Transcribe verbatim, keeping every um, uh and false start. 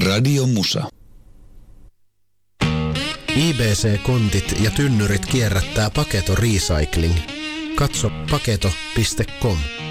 Radio Musa. I B C-kontit ja tynnyrit kierrättää Paketo Recycling. Katso paketo piste com.